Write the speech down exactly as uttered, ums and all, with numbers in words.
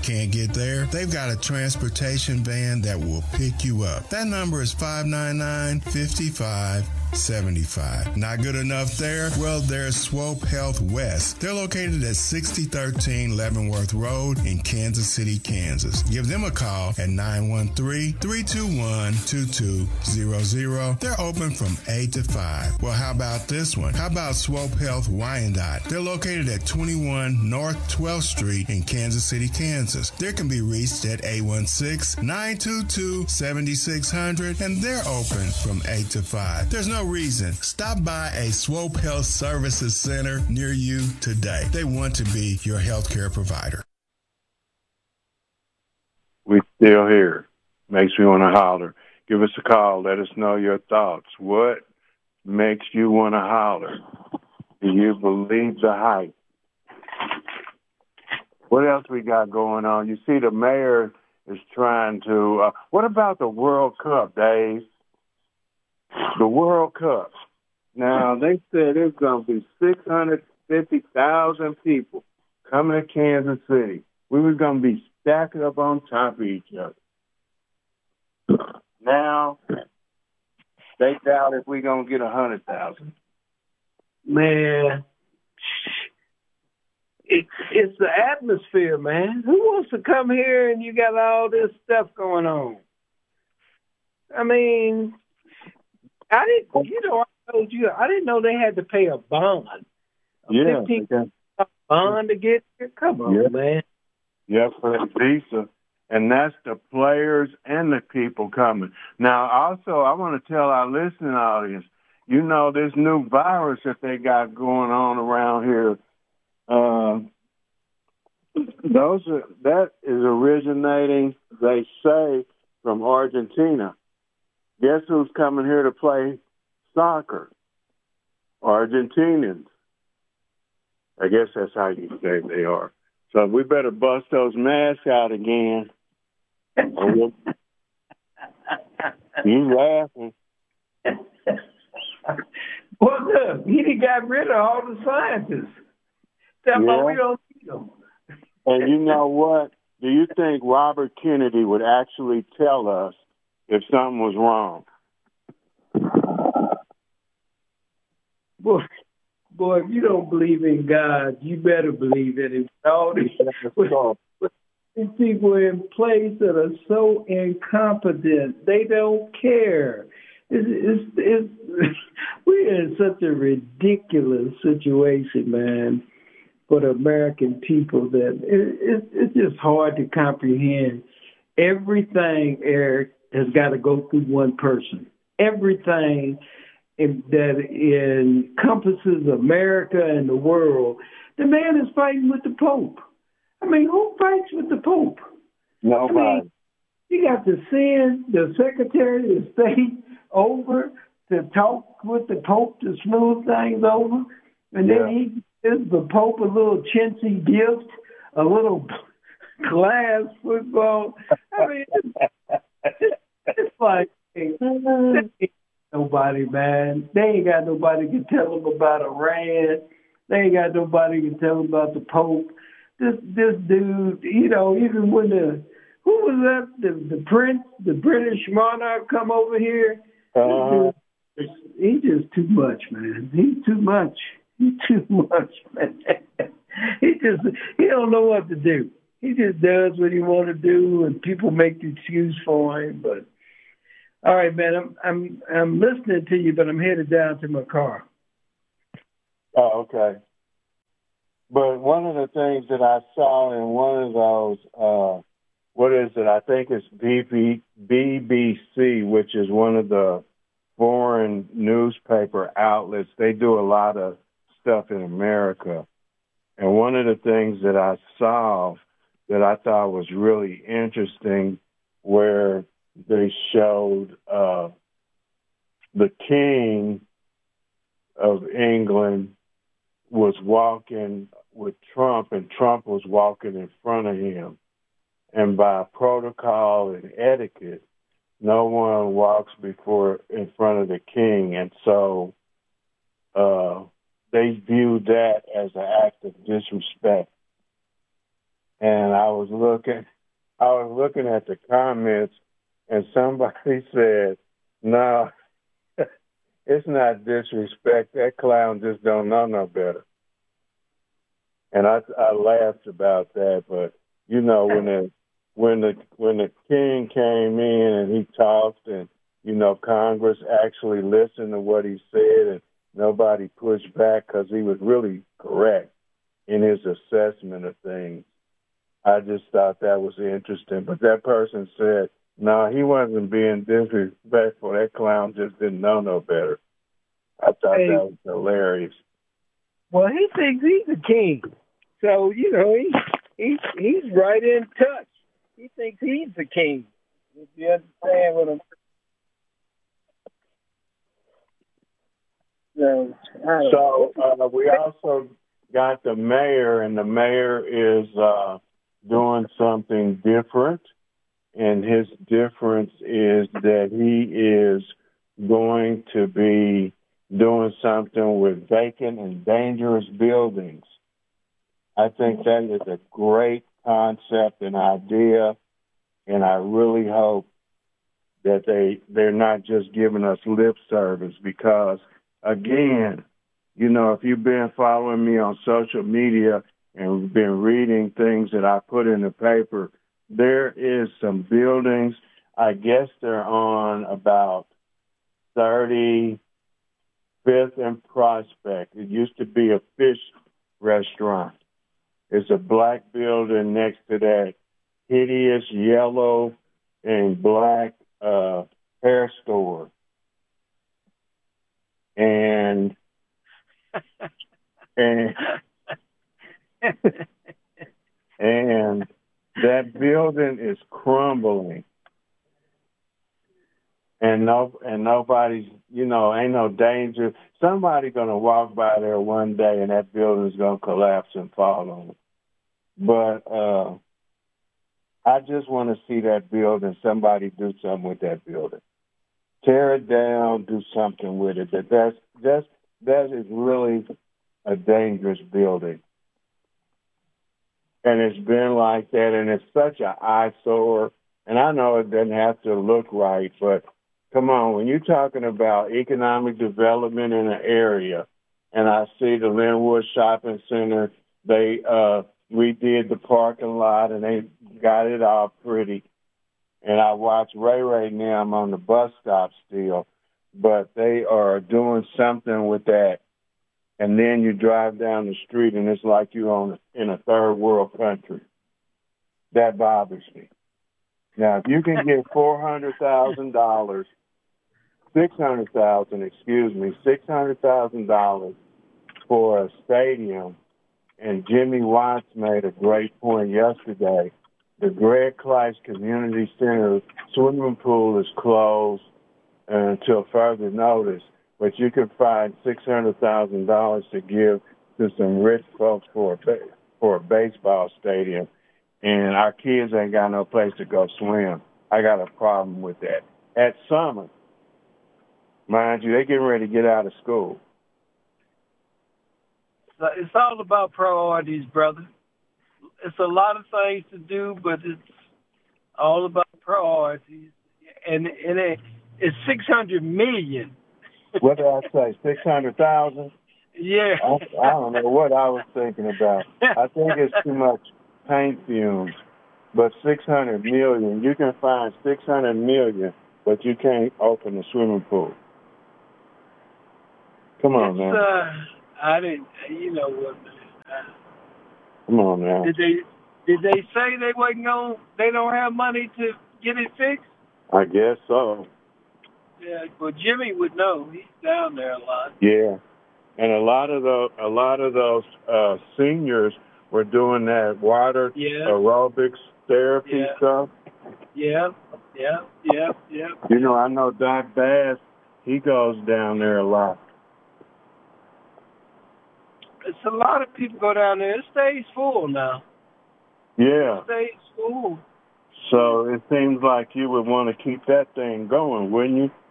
can't get there, they've got a transportation van that will pick you up. That number is five nine nine, five five seven five. Not good enough there? Well, there's Swope Health West. They're located at sixty thirteen Leavenworth Road in Kansas City, Kansas. Give them a call at nine one three, three two one, two two zero zero. They're open from eight to five. Well, how about this one? How about Swope Health Wyandotte? They're located at twenty-one North twelfth Street in Kansas City, Kansas. They can be reached at eight one six, nine two two, seven six zero zero, and they're open from eight to five. There's no reason. Stop by a Swope Health Services Center near you today. They want to be your healthcare provider. We still here. Makes me want to holler. Give us a call. Let us know your thoughts. What makes you want to holler? Do you believe the hype? What else we got going on? You see the mayor is trying to... Uh, what about the World Cup, Dave? The World Cup. Now, they said there's going to be six hundred fifty thousand people coming to Kansas City. We were going to be stacked up on top of each other. Now, they doubt if we're going to get one hundred thousand. Man, it, it's the atmosphere, man. Who wants to come here and you got all this stuff going on? I mean... I didn't, you know, I told you, I didn't know they had to pay a bond. A yeah. fifteen bond to get here? Come on, yeah. man. Yeah, for the visa. And that's the players and the people coming. Now, also, I want to tell our listening audience, you know, this new virus that they got going on around here, uh, those are, that is originating, they say, from Argentina. Guess who's coming here to play soccer? Argentinians. I guess that's how you say they are. So we better bust those masks out again. You laughing. Well, look, he done got rid of all the scientists. Tell yeah. them we don't need them. And you know what? Do you think Robert Kennedy would actually tell us if something was wrong? Boy, boy, if you don't believe in God, you better believe in Him. All these, these people in place that are so incompetent, they don't care. It's, it's, it's, we're in such a ridiculous situation, man, for the American people that it, it, it's just hard to comprehend. Everything, Eric, has got to go through one person. Everything in, that encompasses America and the world, the man is fighting with the Pope. I mean, who fights with the Pope? Nobody. I mean, you got to send the Secretary of State over to talk with the Pope to smooth things over, and yeah. then he gives the Pope a little chintzy gift, a little glass football. I mean, it's, it's like, hey, nobody, man. They ain't got nobody can tell them about Iran. They ain't got nobody can tell them about the Pope. This this dude, you know, even when the who was that? The the prince, the British monarch, come over here. Uh, He's just too much, man. He's too much. He's too much, man. He just he don't know what to do. He just does what he want to do, and people make the excuse for him. But all right, man, I'm I'm I'm listening to you, but I'm headed down to my car. Oh, okay. But one of the things that I saw in one of those, uh, what is it? I think it's B B C, which is one of the foreign newspaper outlets. They do a lot of stuff in America. And one of the things that I saw that I thought was really interesting, where they showed uh, the King of England was walking with Trump, and Trump was walking in front of him. And by protocol and etiquette, no one walks before in front of the king. And so uh, they viewed that as an act of disrespect. and I was looking, I was looking at the comments, and somebody said, "No, it's not disrespect. That clown just don't know no better." And I, I laughed about that, but you know, when the when the when the king came in and he talked, and you know, Congress actually listened to what he said, and nobody pushed back because he was really correct in his assessment of things. I just thought that was interesting. But that person said, "No, he wasn't being disrespectful. That clown just didn't know no better." I thought Hey. that was hilarious. Well, he thinks he's a king, so you know he he's he's right in touch. He thinks he's the king. If you understand what I'm saying. So, So uh, we also got the mayor, and the mayor is uh, doing something different. And his difference is that he is going to be doing something with vacant and dangerous buildings. I think that is a great concept and idea, and I really hope that they, they're not just giving us lip service because, again, you know, if you've been following me on social media and been reading things that I put in the paper, there is some buildings, I guess they're on about thirty-fifth and Prospect. It used to be a fish restaurant. It's a black building next to that hideous yellow and black uh, hair store. And and and that building is crumbling, and no, and nobody's, you know, ain't no danger. Somebody's gonna walk by there one day, and that building's gonna collapse and fall on them. But uh, I just want to see that building. Somebody do something with that building. Tear it down. Do something with it. That that's that's that is really a dangerous building. And it's been like that, and it's such an eyesore. And I know it doesn't have to look right, but come on, when you're talking about economic development in an area, and I see the Linwood Shopping Center, they uh, redid the parking lot, and they got it all pretty. And I watch Ray Ray now. I'm on the bus stop still, but they are doing something with that. And then you drive down the street, and it's like you're on in a third world country. That bothers me. Now, if you can get four hundred thousand dollars, six hundred thousand, excuse me, six hundred thousand dollars for a stadium, and Jimmy Watts made a great point yesterday. The Greg Kleist Community Center swimming pool is closed until further notice. But you can find six hundred thousand dollars to give to some rich folks for a, for a baseball stadium, and our kids ain't got no place to go swim. I got a problem with that. At summer, mind you, they getting ready to get out of school. It's all about priorities, brother. It's a lot of things to do, but it's all about priorities. And, and it, it's six hundred million dollars. What did I say, six hundred thousand? Yeah. I, I don't know what I was thinking about. I think it's too much paint fumes. But six hundred million, you can find six hundred million, but you can't open the swimming pool. Come on, it's, man. Uh, I didn't, you know what, uh, Come on, man. Did they, did they say they wasn't going, they don't have money to get it fixed? I guess so. Yeah, well, Jimmy would know. He's down there a lot. Yeah, and a lot of those, a lot of those uh, seniors were doing that water yeah. aerobics therapy yeah. stuff. Yeah, yeah, yeah, yeah. You know, I know Doc Bass. He goes down there a lot. It's a lot of people go down there. It stays full now. Yeah. It stays full. So it seems like you would want to keep that thing going, wouldn't you?